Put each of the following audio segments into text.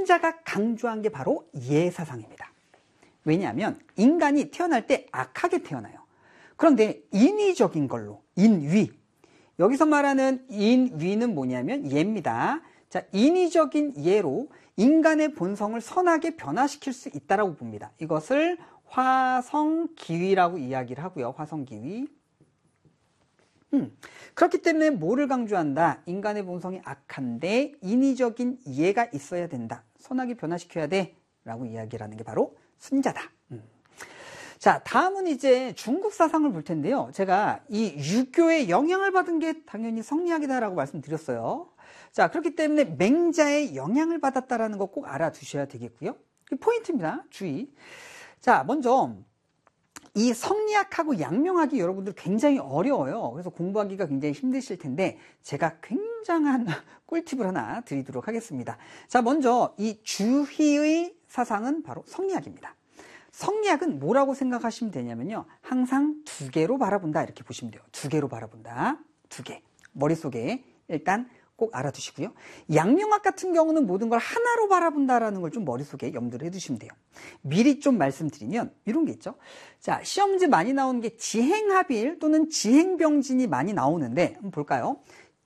순자가 강조한 게 바로 예사상입니다. 왜냐하면 인간이 태어날 때 악하게 태어나요. 그런데 인위적인 걸로, 인위. 여기서 말하는 인위는 뭐냐면 예입니다. 자, 인위적인 예로 인간의 본성을 선하게 변화시킬 수 있다라고 봅니다. 이것을 화성기위라고 이야기를 하고요. 화성기위. 그렇기 때문에 뭐를 강조한다? 인간의 본성이 악한데 인위적인 예가 있어야 된다. 선하게 변화시켜야 돼. 라고 이야기를 하는 게 바로 순자다. 자, 다음은 이제 중국 사상을 볼 텐데요. 제가 이 유교의 영향을 받은 게 당연히 성리학이다라고 말씀드렸어요. 자, 그렇기 때문에 맹자의 영향을 받았다라는 거 꼭 알아두셔야 되겠고요. 포인트입니다. 주의. 자, 먼저 이 성리학하고 양명학이 여러분들 굉장히 어려워요. 그래서 공부하기가 굉장히 힘드실 텐데 제가 굉장한 꿀팁을 하나 드리도록 하겠습니다. 자, 먼저 이 주희의 사상은 바로 성리학입니다. 성리학은 뭐라고 생각하시면 되냐면요. 항상 두 개로 바라본다 이렇게 보시면 돼요. 두 개로 바라본다. 두 개. 머릿속에 일단 꼭 알아두시고요. 양명학 같은 경우는 모든 걸 하나로 바라본다라는 걸 좀 머릿속에 염두를 해두시면 돼요. 미리 좀 말씀드리면 이런 게 있죠. 자, 시험 문제 많이 나오는 게 지행합일 또는 지행병진이 많이 나오는데 한번 볼까요?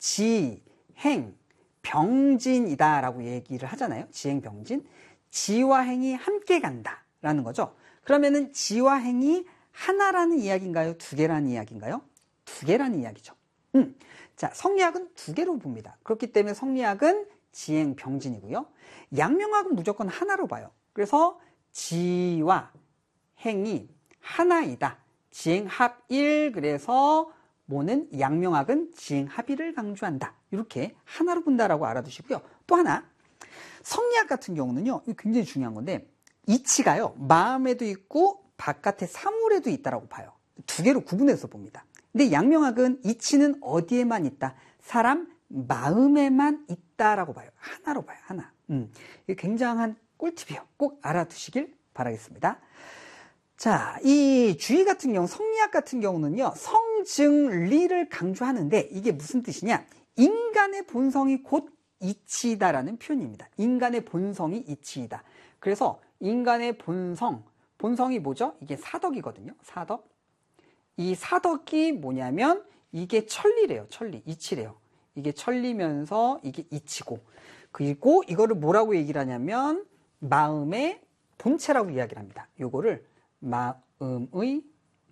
지행병진이다라고 얘기를 하잖아요. 지행병진. 지와 행이 함께 간다라는 거죠. 그러면은 지와 행이 하나라는 이야기인가요? 두 개라는 이야기인가요? 두 개라는 이야기죠. 자, 성리학은 두 개로 봅니다. 그렇기 때문에 성리학은 지행병진이고요. 양명학은 무조건 하나로 봐요. 그래서 지와 행이 하나이다. 지행합일. 그래서 뭐는 양명학은 지행합일을 강조한다. 이렇게 하나로 본다라고 알아두시고요. 또 하나, 성리학 같은 경우는요. 이거 굉장히 중요한 건데 이치가요. 마음에도 있고 바깥의 사물에도 있다라고 봐요. 두 개로 구분해서 봅니다. 근데 양명학은 이치는 어디에만 있다? 사람 마음에만 있다라고 봐요. 하나로 봐요. 하나. 이게 굉장한 꿀팁이에요. 꼭 알아두시길 바라겠습니다. 자, 이 주의 같은 경우, 성리학 같은 경우는요. 성증리를 강조하는데 이게 무슨 뜻이냐? 인간의 본성이 곧 이치이다라는 표현입니다. 인간의 본성이 이치이다. 그래서 인간의 본성이 뭐죠? 이게 사덕이거든요. 사덕. 이 사덕이 뭐냐면 이게 천리래요. 천리, 이치래요. 이게 천리면서 이게 이치고, 그리고 이거를 뭐라고 얘기를 하냐면 마음의 본체라고 이야기를 합니다. 요거를 마음의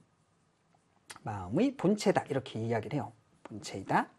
본체다 이렇게 이야기를 해요. 본체이다.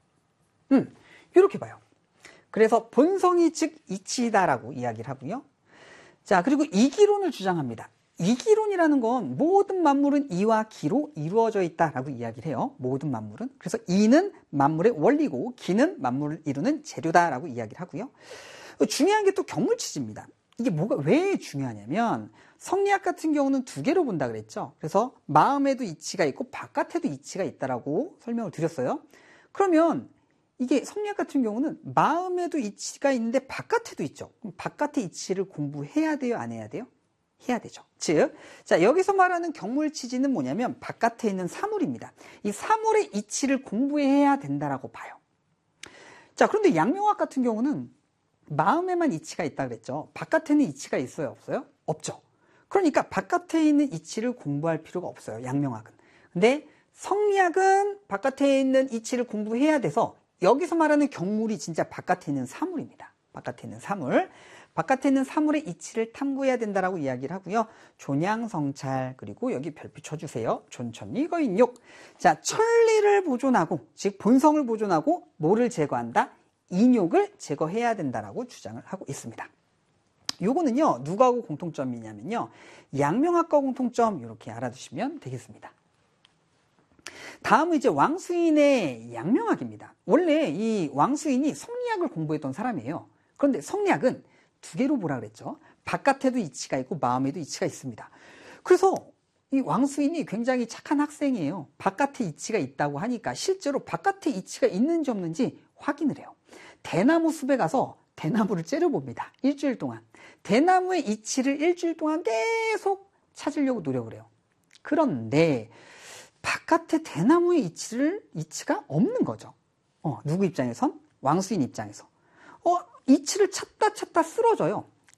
이렇게 봐요. 그래서 본성이 즉 이치이다라고 이야기를 하고요. 자, 그리고 이기론을 주장합니다. 이기론이라는 건 모든 만물은 이와 기로 이루어져 있다라고 이야기를 해요. 모든 만물은. 그래서 이는 만물의 원리고 기는 만물을 이루는 재료다라고 이야기를 하고요. 중요한 게 또 경물치지입니다. 이게 왜 중요하냐면 성리학 같은 경우는 두 개로 본다 그랬죠. 그래서 마음에도 이치가 있고 바깥에도 이치가 있다라고 설명을 드렸어요. 그러면 이게 성리학 같은 경우는 마음에도 이치가 있는데 바깥에도 있죠. 그럼 바깥의 이치를 공부해야 돼요? 안 해야 돼요? 해야 되죠. 즉, 자, 여기서 말하는 경물치지는 뭐냐면 바깥에 있는 사물입니다. 이 사물의 이치를 공부해야 된다라고 봐요. 자, 그런데 양명학 같은 경우는 마음에만 이치가 있다 그랬죠. 바깥에는 이치가 있어요? 없어요? 없죠. 그러니까 바깥에 있는 이치를 공부할 필요가 없어요. 양명학은. 근데 성리학은 바깥에 있는 이치를 공부해야 돼서 여기서 말하는 경물이 진짜 바깥에 있는 사물입니다. 바깥에 있는 사물. 바깥에 있는 사물의 이치를 탐구해야 된다라고 이야기를 하고요. 존양성찰, 그리고 여기 별표 쳐주세요. 존천리 거인욕. 자, 천리를 보존하고, 즉 본성을 보존하고 뭐를 제거한다? 인욕을 제거해야 된다라고 주장을 하고 있습니다. 요거는요, 누구하고 공통점이냐면요, 양명학과 공통점 이렇게 알아두시면 되겠습니다. 다음은 이제 왕수인의 양명학입니다. 원래 이 왕수인이 성리학을 공부했던 사람이에요. 그런데 성리학은 두 개로 보라 그랬죠. 바깥에도 이치가 있고 마음에도 이치가 있습니다. 그래서 이 왕수인이 굉장히 착한 학생이에요. 바깥에 이치가 있다고 하니까 실제로 바깥에 이치가 있는지 없는지 확인을 해요. 대나무 숲에 가서 대나무를 째려봅니다. 일주일 동안. 대나무의 이치를 일주일 동안 계속 찾으려고 노력을 해요. 그런데 바깥에 대나무의 이치가 없는 거죠. 누구 입장에선? 왕수인 입장에서. 이치를 찾다 쓰러져요.